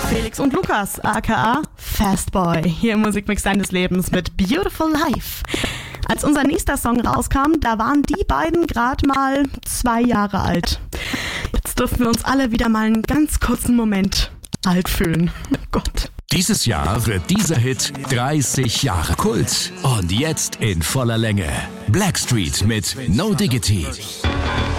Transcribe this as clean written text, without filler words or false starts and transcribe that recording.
Felix und Lukas, aka Fastboy, hier im Musikmix deines Lebens mit Beautiful Life. Als unser nächster Song rauskam, da waren die beiden gerade mal 2 Jahre alt. Jetzt dürfen wir uns alle wieder mal einen ganz kurzen Moment alt fühlen. Oh Gott. Dieses Jahr wird dieser Hit 30 Jahre Kult. Und jetzt in voller Länge. Blackstreet mit No Diggity.